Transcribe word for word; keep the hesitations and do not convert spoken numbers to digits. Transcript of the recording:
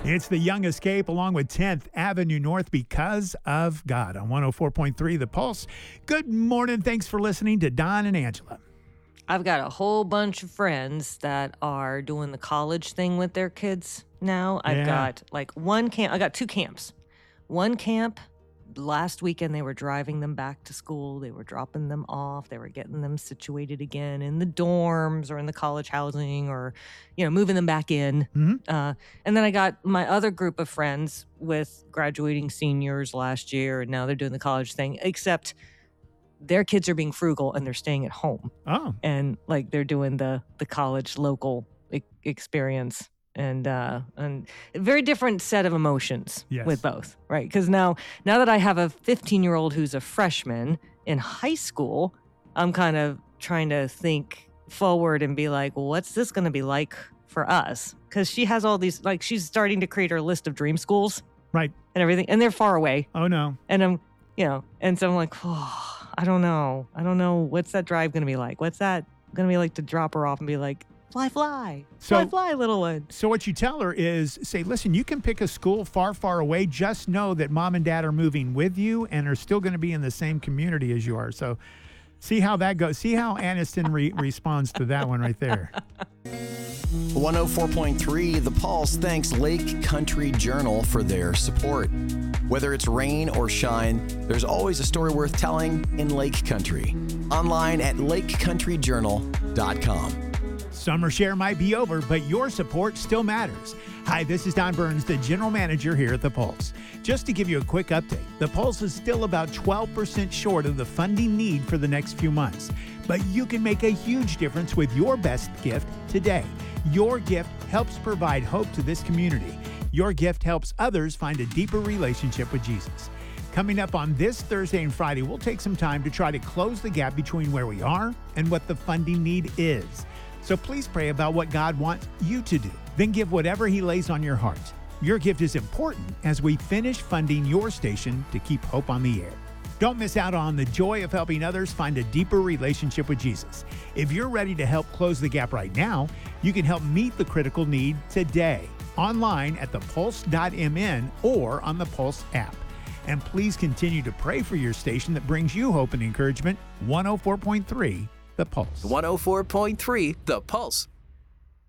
It's the Young Escape along with tenth Avenue North because of God on one oh four point three The Pulse. Good morning. Thanks for listening to Don and Angela. I've got a whole bunch of friends that are doing the college thing with their kids now. I've Yeah. got like one camp. I got two camps. One camp, last weekend they were driving them back to school. They were dropping them off. They were getting them situated again in the dorms or in the college housing or, you know, moving them back in. Mhm. Uh, and then I got my other group of friends with graduating seniors last year, and now they're doing the college thing, except their kids are being frugal and they're staying at home. Oh, And like they're doing the the college local e- experience, and uh and a very different set of emotions Yes. with both, right? Because now now that I have a fifteen year old who's a freshman in high school, I'm kind of trying to think forward and be like, well, what's this going to be like for us? Because she has all these, like, she's starting to create her list of dream schools right. and everything, and they're far away. Oh, no. And I'm, you know, and so I'm like, oh, I don't know. I don't know. What's that drive going to be like? What's that going to be like to drop her off and be like, fly, fly, So- fly, fly, little one. So what you tell her is, say, listen, you can pick a school far, far away. Just know that mom and dad are moving with you and are still going to be in the same community as you are. So see how that goes. See how Aniston re- responds to that one right there. one oh four point three The Pulse thanks Lake Country Journal for their support. Whether it's rain or shine, there's always a story worth telling in Lake Country. Online at lake country journal dot com. Summer share might be over, but your support still matters. Hi, this is Don Burns, the general manager here at The Pulse. Just to give you a quick update, The Pulse is still about twelve percent short of the funding need for the next few months. But you can make a huge difference with your best gift today. Your gift helps provide hope to this community. Your gift helps others find a deeper relationship with Jesus. Coming up on this Thursday and Friday, we'll take some time to try to close the gap between where we are and what the funding need is. So please pray about what God wants you to do. Then give whatever He lays on your heart. Your gift is important as we finish funding your station to keep hope on the air. Don't miss out on the joy of helping others find a deeper relationship with Jesus. If you're ready to help close the gap right now, you can help meet the critical need today, online at the pulse dot m n or on the Pulse app. And please continue to pray for your station that brings you hope and encouragement. one oh four point three The Pulse. one oh four point three The Pulse.